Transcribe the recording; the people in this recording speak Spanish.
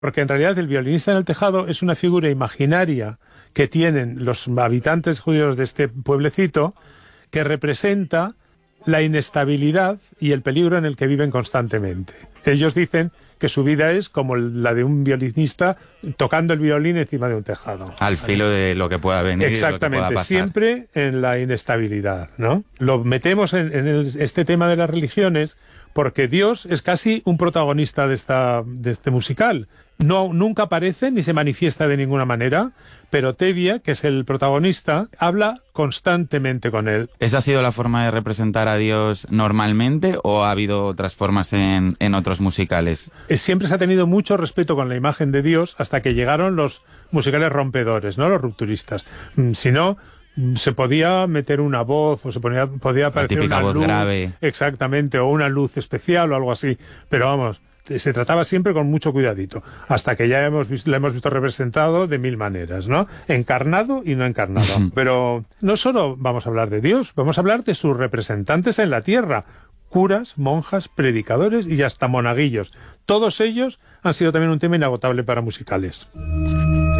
Porque en realidad el violinista en el tejado es una figura imaginaria que tienen los habitantes judíos de este pueblecito, que representa la inestabilidad y el peligro en el que viven constantemente. Ellos dicen que su vida es como la de un violinista tocando el violín encima de un tejado. Al filo de lo que pueda venir. Exactamente, y de lo que pueda pasar. siempre en la inestabilidad, ¿no? Lo metemos en este tema de las religiones porque Dios es casi un protagonista de este musical. Nunca aparece ni se manifiesta de ninguna manera, pero Tevye, que es el protagonista, habla constantemente con él. ¿Esa ha sido la forma de representar a Dios normalmente o ha habido otras formas en otros musicales? Siempre se ha tenido mucho respeto con la imagen de Dios hasta que llegaron los musicales rompedores, ¿no? Los rupturistas. Si no, se podía meter una voz o podía aparecer la típica una voz luz grave. Exactamente, o una luz especial o algo así, pero vamos, se trataba siempre con mucho cuidadito, hasta que ya la hemos visto representado de mil maneras, ¿no? Encarnado y no encarnado. Pero no solo vamos a hablar de Dios, vamos a hablar de sus representantes en la tierra, curas, monjas, predicadores y hasta monaguillos. Todos ellos han sido también un tema inagotable para musicales.